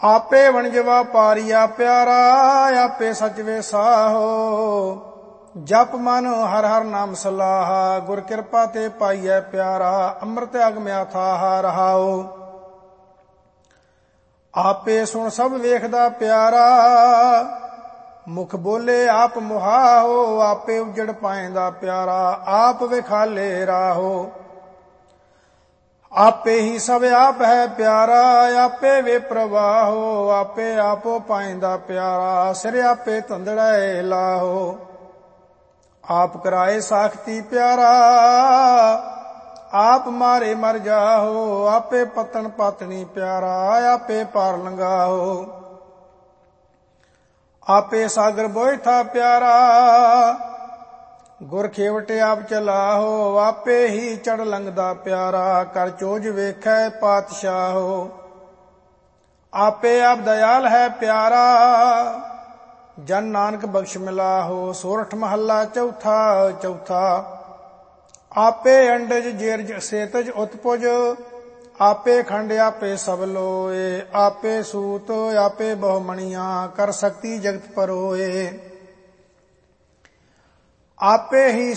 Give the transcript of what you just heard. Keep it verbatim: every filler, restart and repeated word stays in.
ਆਪੇ ਵਣਜਵਾ ਪਾਰੀਆ ਪਿਆਰਾ, ਆਪੇ ਸਚ ਵੇ ਸਾਹੋ। ਜਪ ਮਨ ਹਰ ਹਰ ਨਾਮ ਸਲਾਹਾ, ਗੁਰ ਕਿਰਪਾ ਤੇ ਪਾਈਐ ਪਿਆਰਾ। ਅੰਮ੍ਰਿਤ ਅਗਮ ਅਥਾਹ ਰਹਾਓ। ਆਪੇ ਸੁਣ ਸਭ ਵੇਖਦਾ ਪਿਆਰਾ, ਮੁਖ ਬੋਲੇ ਆਪ ਮੁਹਾਓ। ਆਪੇ ਉਜੜ ਪਾਏਂਦਾ ਪਿਆਰਾ, ਆਪ ਵਿਖਾਲੇ ਰਾਹੋ। ਆਪੇ ਹੀ ਸਭ ਆਪ ਹੈ ਪਿਆਰਾ, ਆਪੇ ਵੇ ਪ੍ਰਵਾਹੋ। ਆਪੇ ਆਪੋ ਪਾਏਂਦਾ ਪਿਆਰਾ, ਸਿਰ ਆਪੇ ਧੰਦੜੈ ਲਾਹੋ। ਆਪ ਕਰਾਏ ਸਾਖਤੀ ਪਿਆਰਾ, ਆਪ ਮਾਰੇ ਮਰ ਜਾਹੋ। ਆਪੇ ਪਤਨ ਪਤਨੀ ਪਿਆਰਾ, ਆਪੇ ਪਾਰ ਲੰਘਾਹੋ। ਆਪੇ ਸਾਗਰ ਬੋਇਥਾ ਪਿਆਰਾ, ਗੁਰ ਖੇਵਟ ਆਪ ਚਲਾਹੋ। ਆਪੇ ਹੀ ਚੜ ਲੰਘਦਾ ਪਿਆਰਾ, ਕਰ ਚੋਜ ਵੇਖੈ ਪਾਤਸ਼ਾਹੋ। ਆਪੇ ਆਪ ਦਇਆਲ ਹੈ ਪਿਆਰਾ, ਜਨ ਨਾਨਕ ਬਖਸ਼ ਮਿਲਾਹੋ। ਸੋਰਠ ਮਹੱਲਾ ਚੌਥਾ ਚੌਥਾ। ਆਪੇ ਅੰਡਜ ਜੇਰਜ ਸੇਤਜ ਉਤਪੁਜ, ਆਪੇ ਖੰਡ ਆਪੇ ਸਭ ਲੋਏ। ਆਪੇ ਸੂਤ ਆਪੇ ਬਹੁਮਣੀਆਂ, ਕਰ ਸਕਤੀ ਜਗਤ ਪਰੋਏ। ਆਪੇ ਹੀ